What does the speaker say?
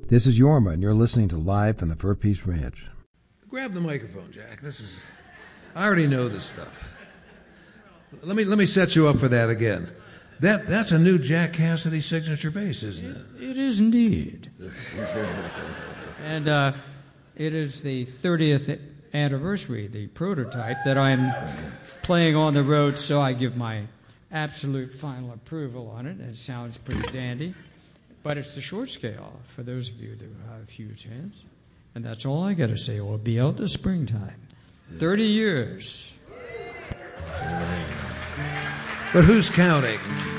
This is Yorma, and you're listening to Live from the Fur Peace Ranch. Grab the microphone, Jack. I already know this stuff. Let me set you up for that again. That's a new Jack Cassidy signature bass, isn't it? It is indeed. And it is the 30th anniversary, the prototype, that I'm playing on the road, so I give my absolute final approval on it. It sounds pretty dandy. But it's the short scale, for those of you that have huge hands. And that's all I got to say. We'll be out to springtime. 30 years. But who's counting?